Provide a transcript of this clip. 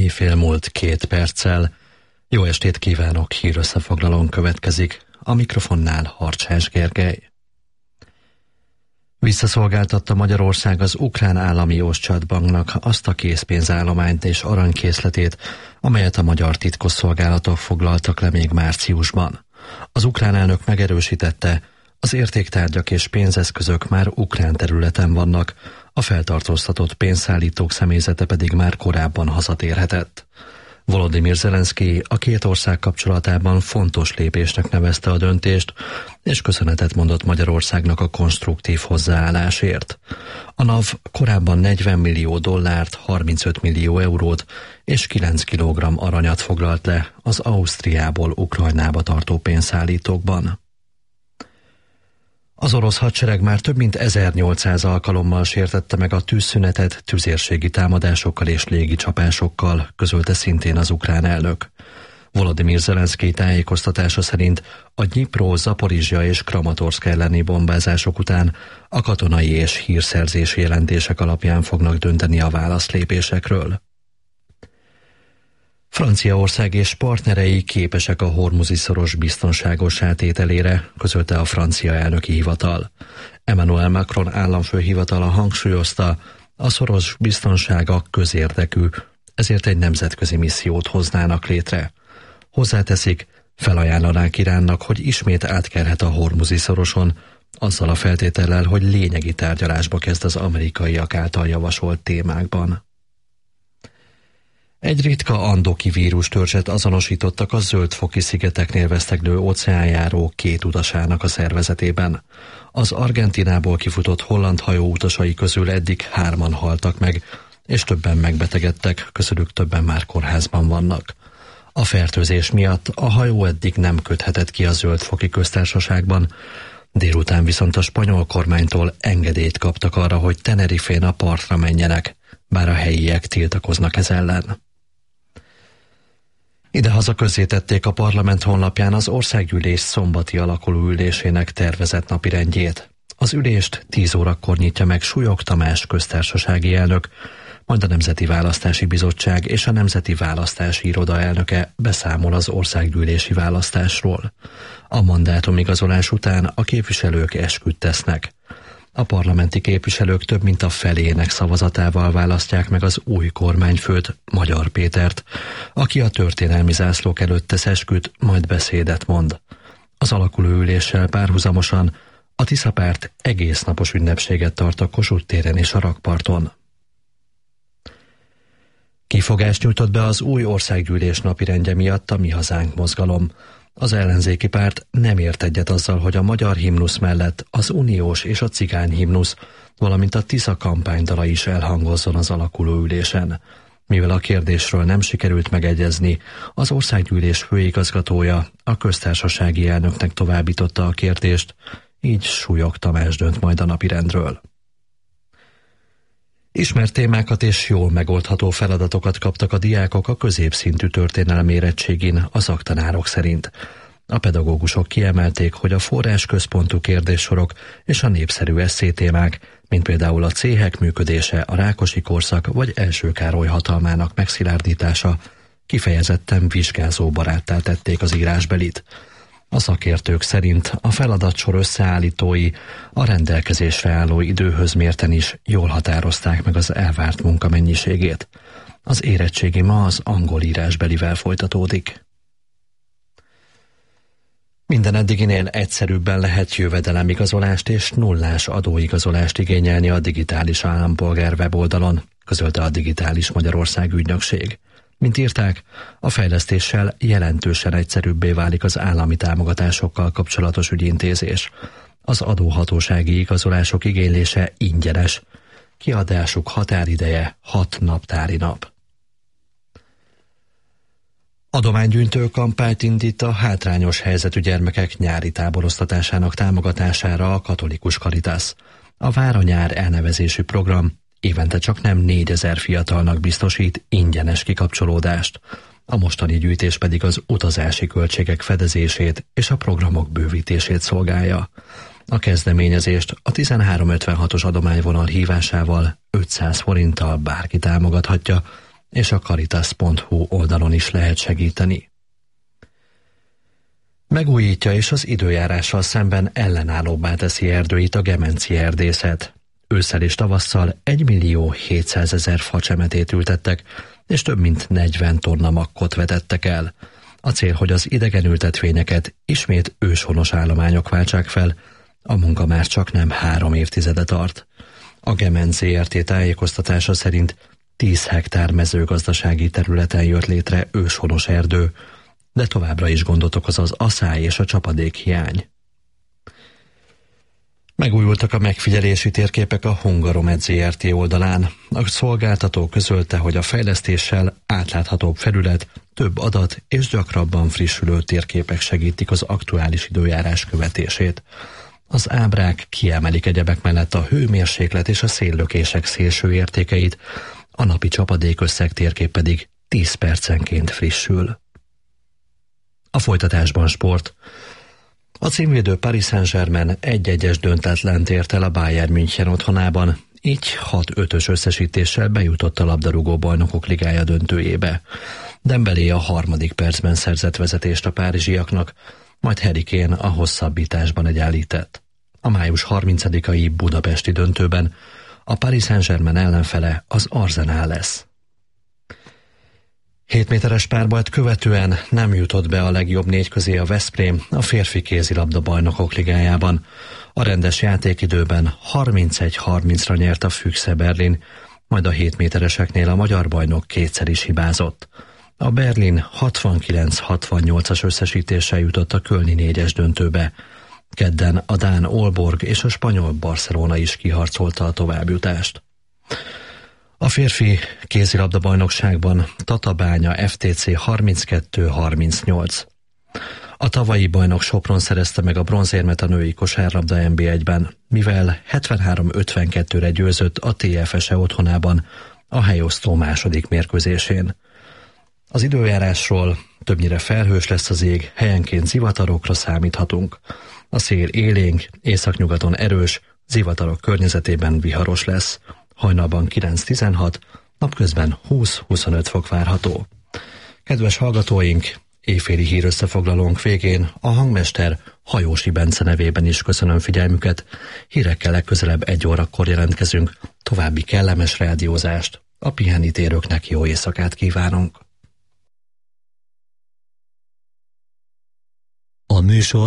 Éjfél múlt 2 perccel. Jó estét kívánok, hírösszefoglalón következik. A mikrofonnál Harcsás Gergely. Visszaszolgáltatta Magyarország az ukrán állami Osztcsadbanknak azt a készpénzállományt és aranykészletét, amelyet a magyar titkosszolgálatok foglaltak le még márciusban. Az ukrán elnök megerősítette, az értéktárgyak és pénzeszközök már ukrán területen vannak, a feltartóztatott pénzszállítók személyzete pedig már korábban hazatérhetett. Volodymyr Zelenszky a két ország kapcsolatában fontos lépésnek nevezte a döntést, és köszönetet mondott Magyarországnak a konstruktív hozzáállásért. A NAV korábban $40 millió, 35 millió eurót és 9 kilogramm aranyat foglalt le az Ausztriából Ukrajnába tartó pénzszállítókban. Az orosz hadsereg már több mint 1800 alkalommal sértette meg a tűzszünetet tüzérségi támadásokkal és légicsapásokkal, közölte szintén az ukrán elnök. Volodymyr Zelenszky tájékoztatása szerint a Dnyipro, Zaporizsja és Kramatorszk elleni bombázások után a katonai és hírszerzési jelentések alapján fognak dönteni a válaszlépésekről. Franciaország és partnerei képesek a Hormuzi-szoros biztonságos átételére, közölte a francia elnöki hivatal. Emmanuel Macron államfőhivatala hangsúlyozta, a szoros biztonsága közérdekű, ezért egy nemzetközi missziót hoznának létre. Hozzáteszik, felajánlanák Iránnak, hogy ismét átkelhet a Hormuzi-szoroson, azzal a feltétellel, hogy lényegi tárgyalásba kezd az amerikaiak által javasolt témákban. Egy ritka andoki vírustörzset azonosítottak a Zöld-foki szigeteknél veszteglő óceánjáró 2 utasának a szervezetében. Az Argentinából kifutott holland hajó utasai közül eddig 3-an haltak meg, és többen megbetegedtek, közülük többen már kórházban vannak. A fertőzés miatt a hajó eddig nem köthetett ki a Zöld-foki köztársaságban, délután viszont a spanyol kormánytól engedélyt kaptak arra, hogy Tenerifén a partra menjenek, bár a helyiek tiltakoznak ez ellen. Idehaza közzétették a parlament honlapján az országgyűlés szombati alakuló ülésének tervezett napirendjét. Az ülést 10 órakor nyitja meg Súlyog Tamás köztársasági elnök, majd a Nemzeti Választási Bizottság és a Nemzeti Választási Iroda elnöke beszámol az országgyűlési választásról. A mandátumigazolás után a képviselők esküt tesznek. A parlamenti képviselők több mint a felének szavazatával választják meg az új kormányfőt, Magyar Pétert, aki a történelmi zászlók előtt tesz esküt, majd beszédet mond. Az alakuló üléssel párhuzamosan a Tisza párt egész napos ünnepséget tart a Kossuth téren és a rakparton. Kifogást nyújtott be az új országgyűlés napirendje miatt a Mi Hazánk mozgalom. Az ellenzéki párt nem ért egyet azzal, hogy a magyar himnusz mellett az uniós és a cigány himnusz, valamint a Tisza kampánydala is elhangozzon az alakuló ülésen. Mivel a kérdésről nem sikerült megegyezni, az országgyűlés főigazgatója a köztársasági elnöknek továbbította a kérdést, így Súlyog Tamás dönt majd a napirendről. Ismert témákat és jól megoldható feladatokat kaptak a diákok a középszintű történelem érettségin a szaktanárok szerint. A pedagógusok kiemelték, hogy a forrásközpontú kérdéssorok és a népszerű esszétémák, mint például a céhek működése, a Rákosi korszak vagy Első Károly hatalmának megszilárdítása kifejezetten vizsgázóbaráttá tették az írásbelit. A szakértők szerint a feladatsor összeállítói a rendelkezésre álló időhöz mérten is jól határozták meg az elvárt munkamennyiségét. Az érettségi ma az angol írásbelivel folytatódik. Minden eddiginél egyszerűbben lehet jövedelemigazolást és nullás adóigazolást igényelni a digitális állampolgár weboldalon, közölte a Digitális Magyarország ügynökség. Mint írták, a fejlesztéssel jelentősen egyszerűbbé válik az állami támogatásokkal kapcsolatos ügyintézés. Az adóhatósági igazolások igénylése ingyenes, kiadásuk határideje 6 naptári nap. Adománygyűjtő kampányt indít a hátrányos helyzetű gyermekek nyári táboroztatásának támogatására a Katolikus Caritas. A Vár a nyár elnevezésű program évente csaknem 4000 fiatalnak biztosít ingyenes kikapcsolódást. A mostani gyűjtés pedig az utazási költségek fedezését és a programok bővítését szolgálja. A kezdeményezést a 1356-os adományvonal hívásával 500 forinttal bárki támogathatja, és a caritas.hu oldalon is lehet segíteni. Megújítja és az időjárással szemben ellenállóbbá teszi erdőit a gemenci erdészet. Ősszel és tavasszal 1.700.000 facsemetét ültettek, és több mint 40 tonna makkot vetettek el. A cél, hogy az idegen ültetvényeket ismét őshonos állományok váltsák fel, a munka már csak nem 3 évtizede tart. A Gemenc ZRT tájékoztatása szerint 10 hektár mezőgazdasági területen jött létre őshonos erdő, de továbbra is gondot okoz az aszály és a csapadék hiány. Megújultak a megfigyelési térképek a Hungaromed ZRT oldalán. A szolgáltató közölte, hogy a fejlesztéssel átláthatóbb felület, több adat és gyakrabban frissülő térképek segítik az aktuális időjárás követését. Az ábrák kiemelik egyebek mellett a hőmérséklet és a széllökések szélső értékeit, a napi csapadékösszeg térkép pedig 10 percenként frissül. A folytatásban sport. A címvédő Paris Saint-Germain 1-1-es döntetlent ért el a Bayern München otthonában, így 6-5-ös összesítéssel bejutott a labdarúgó bajnokok ligája döntőjébe. Dembélé a 3. percben szerzett vezetést a párizsiaknak, majd Harry Kane a hosszabbításban egyenlített. A május 30-ai budapesti döntőben a Paris Saint-Germain ellenfele az Arsenal lesz. 7 méteres párbajt követően nem jutott be a legjobb 4 közé a Veszprém a férfi kézilabda bajnokok ligájában. A rendes játékidőben 31-30-ra nyert a Füchse Berlin, majd a 7 métereseknél a magyar bajnok kétszer is hibázott. A Berlin 69-68-as összesítéssel jutott a kölni 4-es döntőbe. Kedden a dán Aalborg és a spanyol Barcelona is kiharcolta a továbbjutást. A férfi kézilabda bajnokságban Tatabánya FTC 32-38. A tavalyi bajnok Sopron szerezte meg a bronzérmet a női kosárlabda NB1-ben, mivel 73-52-re győzött a TFSE otthonában a helyosztó második mérkőzésén. Az időjárásról: többnyire felhős lesz az ég, helyenként zivatarokra számíthatunk. A szél élénk, északnyugaton erős, zivatarok környezetében viharos lesz. Hajnalban 9-16, napközben 20-25 fok várható. Kedves hallgatóink, éjféli hírösszefoglalónk végén a hangmester Hajósi Bence nevében is köszönöm figyelmüket. Hírekkel legközelebb 1 órakor jelentkezünk. További kellemes rádiózást. A pihenítérőknek jó éjszakát kívánunk. A műsor